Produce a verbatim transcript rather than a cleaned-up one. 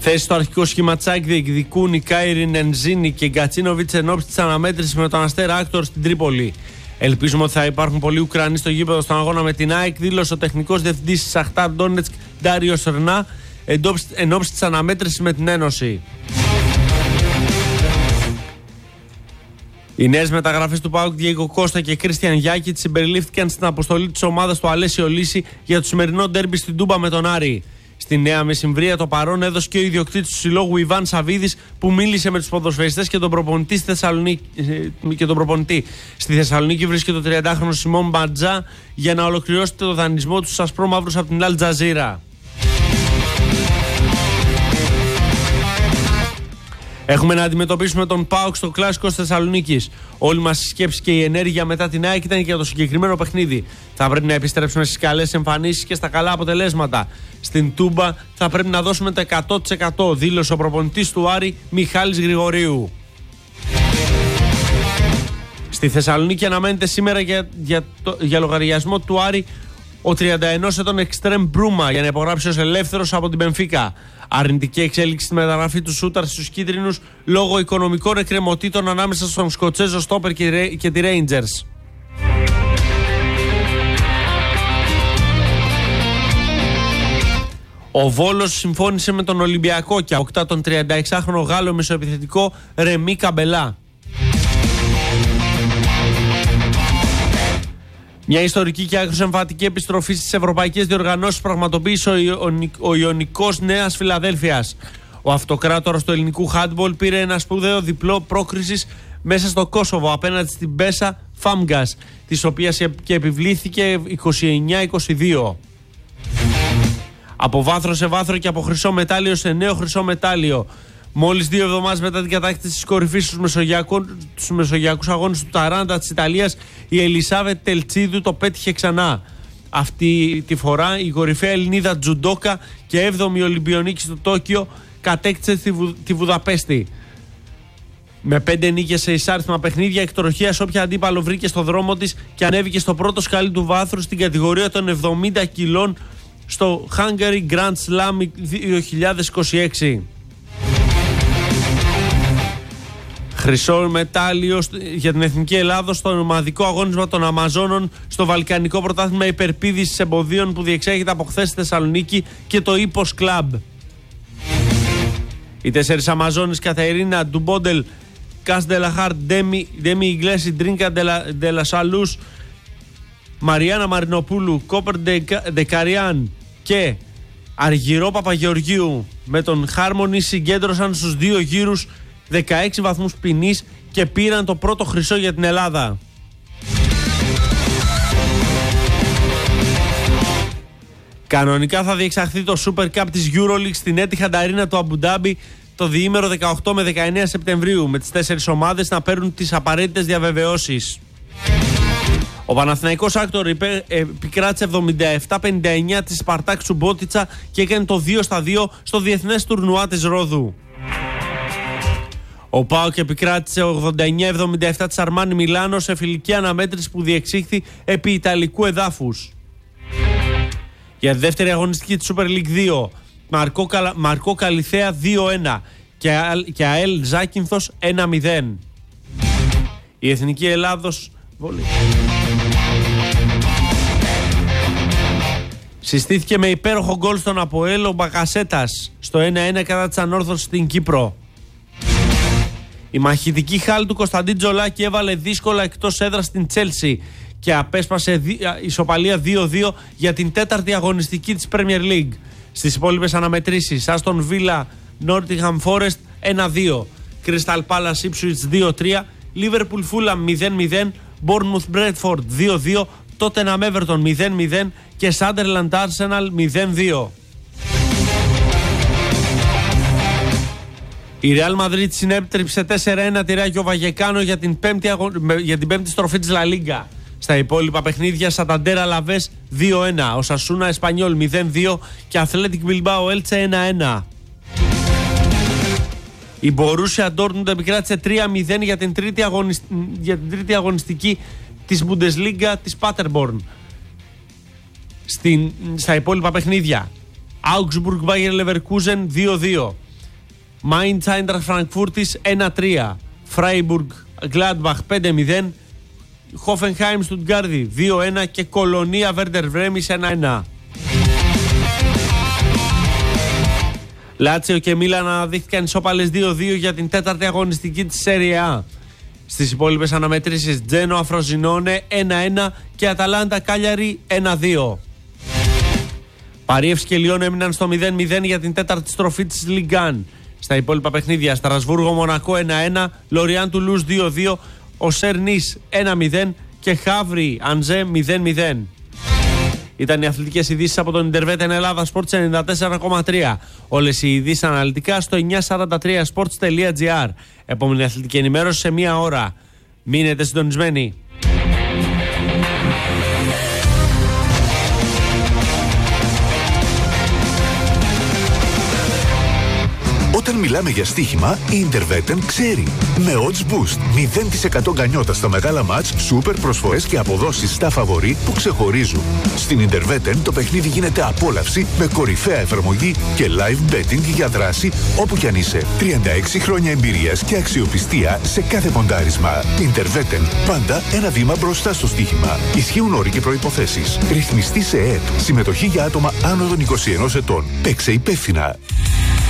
Θέση στο αρχικό σχήμα Τσάκ διεκδικούν οι Κάιρι Νενζίνη και Γκατσίνοβιτς εν ώψη της αναμέτρησης με τον Αστέρα Άκτορ στην Τρίπολη. Ελπίζουμε ότι θα υπάρχουν πολλοί Ουκρανοί στο γήπεδο στον αγώνα με την ΑΕΚ, δήλωσε ο τεχνικός διευθυντής της Σαχτάρ Ντόνετσκ Ντάριο Σερνά εν ώψη της αναμέτρησης με την Ένωση. Οι νέες μεταγραφές του ΠΑΟΚ Διέγκο Κώστα και Κρίστιαν Γιάκιτς συμπεριλήφθηκαν στην αποστολή της ομάδας του Αλέσιο Λύση για το σημερινό ντέρμπι στην Τούμπα με τον Άρη. Στη Νέα Μεσημβρία το παρόν έδωσε και ο ιδιοκτήτης του συλλόγου Ιβάν Σαβίδης, που μίλησε με τους ποδοσφαιριστές και τον προπονητή στη Θεσσαλονίκη. Και τον προπονητή. Στη Θεσσαλονίκη βρίσκεται το τριαντάχρονο Σιμών Μπατζά για να ολοκληρώσει το δανεισμό του στους ασπρόμαυρους από την Αλ Τζαζίρα. Έχουμε να αντιμετωπίσουμε τον ΠΑΟΚ στο κλασικό της Θεσσαλονίκης. Όλη μας η σκέψη και η ενέργεια μετά την ΑΕΚ ήταν για το συγκεκριμένο παιχνίδι. Θα πρέπει να επιστρέψουμε στις καλές εμφανίσεις και στα καλά αποτελέσματα. Στην Τούμπα θα πρέπει να δώσουμε το εκατό τοις εκατό, δήλωσε ο προπονητής του Άρη Μιχάλης Γρηγορίου. Στη Θεσσαλονίκη αναμένεται σήμερα για, για, το, για λογαριασμό του Άρη ο τριάντα ενός ετών Εκστρέμ Μπρούμα για να υπογράψει ως ελεύθερος από την Μπενφίκα. Αρνητική εξέλιξη στη μεταγραφή του Σούταρ στους κίτρινους λόγω οικονομικών εκκρεμωτήτων ανάμεσα στον Σκοτσέζο Στόπερ και τη Rangers. Ο Βόλος συμφώνησε με τον Ολυμπιακό και αποκτά τον τριανταεξάχρονο Γάλλο μεσοεπιθετικό Ρεμί Καμπελά. Μια ιστορική και άκρως εμφατική επιστροφή στις ευρωπαϊκές διοργανώσεις πραγματοποίησε ο Ιωνικός Νέας Φιλαδέλφειας. Ο αυτοκράτορας του ελληνικού χάντμπολ πήρε ένα σπουδαίο διπλό πρόκρισης μέσα στο Κόσοβο απέναντι στην Πέσα Φάμγκας, της οποίας και επιβλήθηκε είκοσι εννιά είκοσι δύο. Από βάθρο σε βάθρο και από χρυσό μετάλλιο σε νέο χρυσό μετάλλιο. Μόλις δύο εβδομάδες μετά την κατάκτηση της κορυφής στους μεσογειακούς, μεσογειακούς αγώνες του Ταράντα της Ιταλίας, η Ελισάβετ Τελτσίδου το πέτυχε ξανά. Αυτή τη φορά η κορυφαία Ελληνίδα τζουντόκα και έβδομη Ολυμπιονίκη στο Τόκιο κατέκτησε τη, Βου, τη Βουδαπέστη. Με πέντε νίκες σε εισάριθμα παιχνίδια, εκτροχίασε όποια αντίπαλο βρήκε στο δρόμο της και ανέβηκε στο πρώτο σκαλί του βάθρου στην κατηγορία των εβδομήντα κιλών στο Hungary Grand Slam δύο χιλιάδες είκοσι έξι. Χρυσό μετάλλιο για την Εθνική Ελλάδα στο ομαδικό αγώνισμα των Αμαζόνων στο Βαλκανικό Πρωτάθλημα Υπερπήδησης Εμποδίων που διεξάγεται από χθες στη Θεσσαλονίκη και το Ίπος Κλαμπ. Οι τέσσερις Αμαζόνες Καθαρίνα Ντουμπόντελ, Κας Ντελαχάρ, Ντέμι Ιγκλέσι, Ντρίνκα Ντελασαλούς, Μαριάννα Μαρινοπούλου, Κόπερ Ντεκαριάν και Αργυρό Παπαγεωργίου με τον Χάρμονη συγκέντρωσαν στους δύο γύρους δεκαέξι βαθμούς ποινής και πήραν το πρώτο χρυσό για την Ελλάδα. Κανονικά θα διεξαχθεί το Super Cup της EuroLeague στην Etihad Arena του Αμπουντάμπι το διήμερο δεκαοκτώ με δεκαεννέα Σεπτεμβρίου, με τις τέσσερις ομάδες να παίρνουν τις απαραίτητες διαβεβαιώσεις. Ο Παναθηναϊκός Άκτορ επικράτησε εβδομήντα επτά πενήντα εννέα της Σπαρτάκ Σουμπότιτσα και έκανε το δύο στα δύο στο διεθνές τουρνουά της Ρόδου. Ο ΠΑΟΚ επικράτησε ογδόντα εννέα εβδομήντα επτά της Αρμάνι Μιλάνο σε φιλική αναμέτρηση που διεξήχθη επί Ιταλικού εδάφους. Για τη δεύτερη αγωνιστική της Super League δύο, Μαρκό, Καλα... Μαρκό Καλιθέα δύο ένα και, Α... και ΑΕΛ Ζάκυνθος ένα μηδέν. Η Εθνική Ελλάδος Βολή. Συστήθηκε με υπέροχο γκολ στον Αποέλ ο Μπακασέτας στο ένα ένα κατά της Ανόρθωσης στην Κύπρο. Η μαχητική χάλη του Κωνσταντίν Τζολάκη έβαλε δύσκολα εκτός έδρας στην Τσέλσι και απέσπασε ισοπαλία δύο δύο για την τέταρτη αγωνιστική της Premier League. Στις υπόλοιπες αναμετρήσεις, Άστον Βίλα Νότιγχαμ Φόρεστ ένα δύο, Crystal Palace Ipswich δύο τρία, Liverpool Fulham μηδέν μηδέν, Bournemouth Bradford δύο δύο, Tottenham Everton μηδέν μηδέν και Sunderland Arsenal μηδέν δύο. Η Real Madrid συνέπτριψε τέσσερα ένα τη Ράγιο Βαγεκάνο για την πέμπτη, αγω... για την πέμπτη στροφή της La Liga. Στα υπόλοιπα παιχνίδια, Σανταντέρα Λαβές δύο ένα, Οσασούνα Εσπανιόλ μηδέν δύο και Athletic Bilbao Έλτσε ένα ένα. Η Μπορούσια Ντόρτμουντ επικράτησε τρία μηδέν για την τρίτη, αγωνισ... για την τρίτη αγωνιστική της Bundesliga της Paderborn. Στην... Στα υπόλοιπα παιχνίδια, Augsburg Bayer Leverkusen δύο δύο, Mainz Eintracht Φραγκφούρτης ένα τρία. Freiburg Gladbach πέντε μηδέν. Hoffenheim Στουτγκάρδη δύο ένα και Κολονία Werder Bremen ένα ένα. Λάτσιο και Μίλαν αναδείχθηκαν ισόπαλες δύο δύο για την τέταρτη αγωνιστική της Serie A. Στις υπόλοιπες αναμετρήσεις Τζένοα Φροζινόνε ένα ένα και Αταλάντα Κάλιαρη ένα δύο. Παρίευς και Λιόν έμειναν στο μηδέν μηδέν για την τέταρτη στροφή της Λιγκάν. Στα υπόλοιπα παιχνίδια Στρασβούργο Μονακό ένα ένα, Λοριάν Τουλούς δύο δύο, ο Σερνής ένα μηδέν και Χαύρι Αντζέ μηδέν μηδέν. Ήταν οι αθλητικές ειδήσεις από τον Interveten Ελλάδα Sports ενενήντα τέσσερα κόμμα τρία. Όλες οι ειδήσεις αναλυτικά στο εννιακόσια σαράντα τρία sports τελεία gr. Επόμενη αθλητική ενημέρωση σε μία ώρα. Μείνετε συντονισμένοι. Όταν μιλάμε για στοίχημα, η Interveten ξέρει. Με Odds Boost, μηδέν τοις εκατό γκανιότα στα μεγάλα μάτς, σούπερ προσφορές και αποδόσεις στα φαβορί που ξεχωρίζουν. Στην Interveten το παιχνίδι γίνεται απόλαυση με κορυφαία εφαρμογή και live betting για δράση όπου κι αν είσαι. τριάντα έξι χρόνια εμπειρίας και αξιοπιστία σε κάθε ποντάρισμα. Interveten, πάντα ένα βήμα μπροστά στο στοίχημα. Ισχύουν όροι και προϋποθέσεις. Ρυθμιστή σε ΕΕΠ. Συμμετοχή για άτομα άνω των είκοσι ενός ετών. Παίξε υπεύθυνα.